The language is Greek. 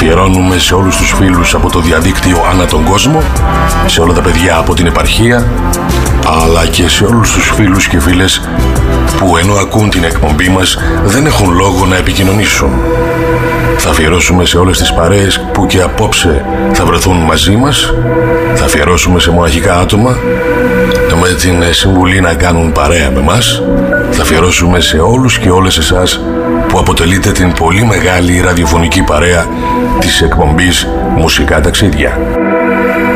αφιερώνουμε σε όλους τους φίλους από το διαδίκτυο ανά τον κόσμο, σε όλα τα παιδιά από την επαρχία, αλλά και σε όλους τους φίλους και φίλες που ενώ ακούν την εκπομπή μας δεν έχουν λόγο να επικοινωνήσουν. Θα αφιερώσουμε σε όλες τις παρέες που και απόψε θα βρεθούν μαζί μας. Θα αφιερώσουμε σε μοναχικά άτομα με την συμβουλή να κάνουν παρέα με μας. Θα αφιερώσουμε σε όλους και όλες εσάς που αποτελείτε την πολύ μεγάλη ραδιοφωνική παρέα της εκπομπής Μουσικά Ταξίδια.